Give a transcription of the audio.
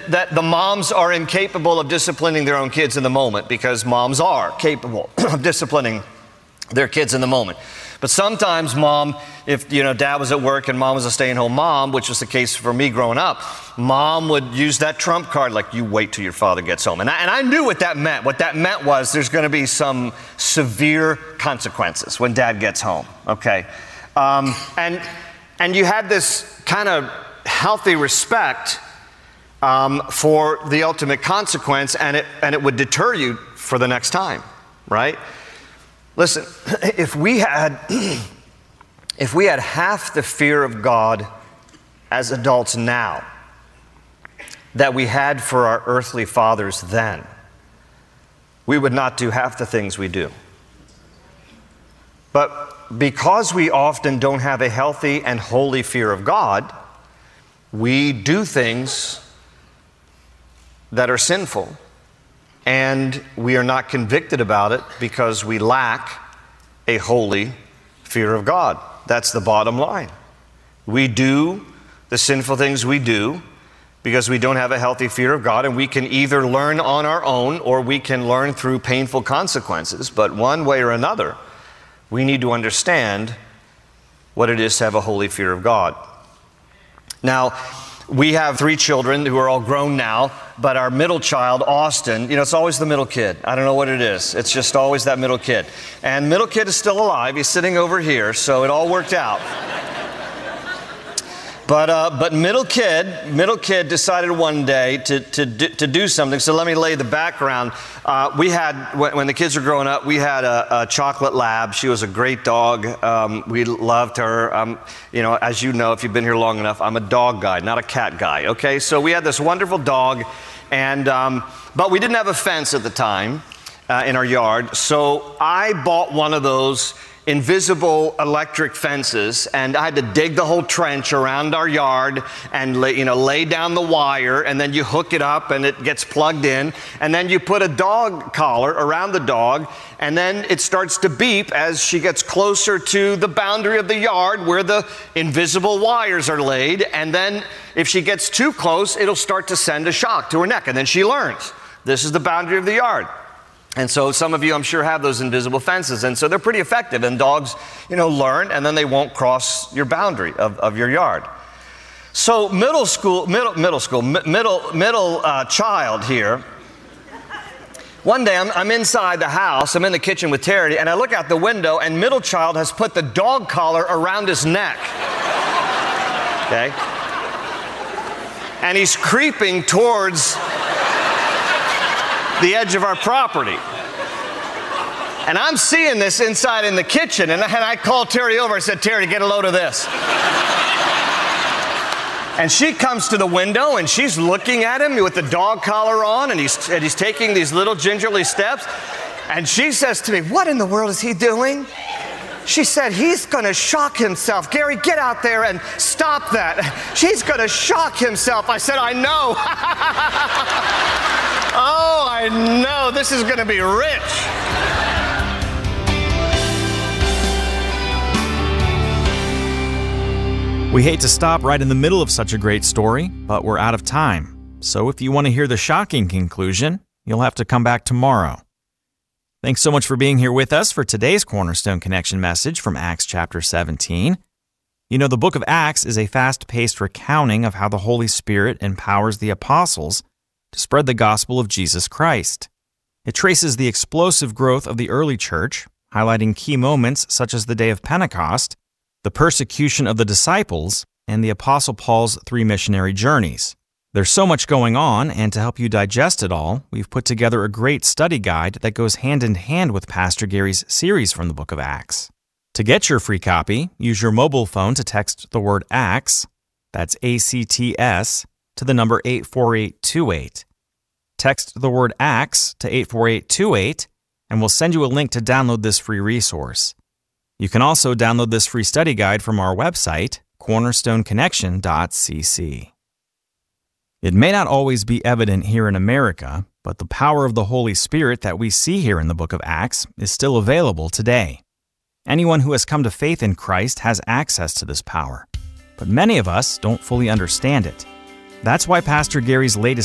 that the moms are incapable of disciplining their own kids in the moment, because moms are capable of disciplining their kids in the moment. But sometimes mom, if dad was at work and mom was a stay-at-home mom, which was the case for me growing up, mom would use that trump card, like, you wait till your father gets home. And I knew what that meant. What that meant was there's going to be some severe consequences when dad gets home, okay? And you had this kind of healthy respect for the ultimate consequence, and it would deter you for the next time, right? Listen, if we had half the fear of God as adults now that we had for our earthly fathers then, we would not do half the things we do. But because we often don't have a healthy and holy fear of God, we do things that are sinful. And we are not convicted about it because we lack a holy fear of God. That's the bottom line. We do the sinful things we do because we don't have a healthy fear of God, and we can either learn on our own or we can learn through painful consequences. But one way or another, we need to understand what it is to have a holy fear of God. Now, we have 3 children who are all grown now, but our middle child, Austin, it's always the middle kid. I don't know what it is. It's just always that middle kid. And middle kid is still alive. He's sitting over here, so it all worked out. But middle kid decided one day to do something. So let me lay the background. We had, when the kids were growing up, we had a chocolate lab. She was a great dog. We loved her. As you know, if you've been here long enough, I'm a dog guy, not a cat guy. Okay, so we had this wonderful dog, and but we didn't have a fence at the time in our yard. So I bought one of those invisible electric fences, and I had to dig the whole trench around our yard and lay down the wire, and then you hook it up and it gets plugged in, and then you put a dog collar around the dog, and then it starts to beep as she gets closer to the boundary of the yard where the invisible wires are laid, and then if she gets too close, it'll start to send a shock to her neck, and then she learns this is the boundary of the yard. And so some of you, I'm sure, have those invisible fences. And so they're pretty effective. And dogs, learn, and then they won't cross your boundary of your yard. So middle child here. One day I'm inside the house. I'm in the kitchen with Terry, and I look out the window, and middle child has put the dog collar around his neck. Okay? And he's creeping towards the edge of our property. And I'm seeing this inside in the kitchen, and I called Terry over. I said, Terry, get a load of this. And she comes to the window, and she's looking at him with the dog collar on, and he's taking these little gingerly steps. And she says to me, what in the world is he doing? She said, he's going to shock himself. Gary, get out there and stop that. She's going to shock himself. I said, I know. Oh, I know. This is going to be rich. We hate to stop right in the middle of such a great story, but we're out of time. So if you want to hear the shocking conclusion, you'll have to come back tomorrow. Thanks so much for being here with us for today's Cornerstone Connection message from Acts chapter 17. The book of Acts is a fast-paced recounting of how the Holy Spirit empowers the apostles to spread the gospel of Jesus Christ. It traces the explosive growth of the early church, highlighting key moments such as the day of Pentecost, the persecution of the disciples, and the Apostle Paul's 3 missionary journeys. There's so much going on, and to help you digest it all, we've put together a great study guide that goes hand in hand with Pastor Gary's series from the book of Acts. To get your free copy, use your mobile phone to text the word ACTS, that's ACTS, to the number 84828. Text the word ACTS to 84828, and we'll send you a link to download this free resource. You can also download this free study guide from our website, cornerstoneconnection.cc. It may not always be evident here in America, but the power of the Holy Spirit that we see here in the book of Acts is still available today. Anyone who has come to faith in Christ has access to this power, but many of us don't fully understand it. That's why Pastor Gary's latest